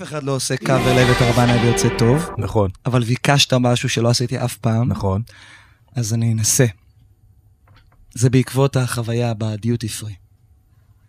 אחד לא עושה קאבר לבית הרבנאי ויוצא טוב. נכון. אבל ביקשת משהו שלא עשיתי אף פעם. נכון. אז אני אנסה. זה בעקבות החוויה בדיוטי פרי.